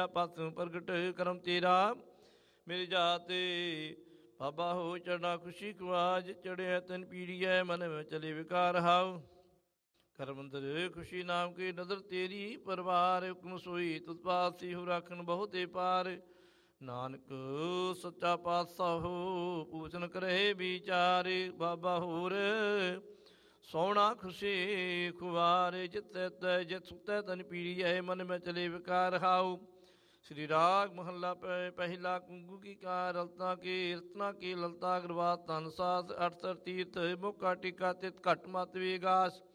ਪਾਸੋਂ ਪ੍ਰਗਟ ਕਰਮ ਤੇਰਾ ਮੇਰੀ ਜਾਤੇ ਬਾਬਾ ਹੋ ਚੜਨਾ ਖੁਸ਼ੀ ਕੁਆਜ ਚੜਿਆ ਤਨ ਪੀੜੀਐ ਮਨ ਵਿੱਚ ਚਲੇ ਵਿਕਾਰ ਹਾਉ ਕਰਮ ਅੰਦਰ ਖੁਸ਼ੀ ਨਾਮ ਕੀ ਨਜ਼ਰ ਤੇਰੀ ਪਰਵਾਰ ਹੁਕਮ ਸੋਈ ਤੁਧ ਪਾਸੀ ਹੋ ਰਾਖਣ ਬਹੁਤੇ ਪਾਰ ਨਾਨਕ ਸੱਚਾ ਪਾਤਸ਼ਾਹ ਹੋ ਪੂਜਨ ਕਰੇ ਵਿਚਾਰ ਬਾਬਾ ਹੋਰ ਸੋਹਣਾ ਖੁਸ਼ੀ ਖੁਆਰ ਜਿਤੈ ਤੈ ਜਿਤ ਸੁਤੈ ਤਨ ਪੀੜੀਐ ਮਨ ਮੈਂ ਚਲੇ ਵਿਕਾਰ ਹਾਉ श्री राग महला पहला कुंगू की का रलता के रत्ना की ललता अग्रवाद तन सास अठसर तीर्थ मुक्का टीका तित घट मत विगास